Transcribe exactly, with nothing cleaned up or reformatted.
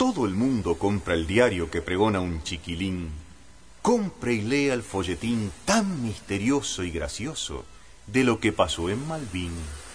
todo el mundo compra el diario que pregona un chiquilín, compre y lea el folletín tan misterioso y gracioso de lo que pasó en Malvin.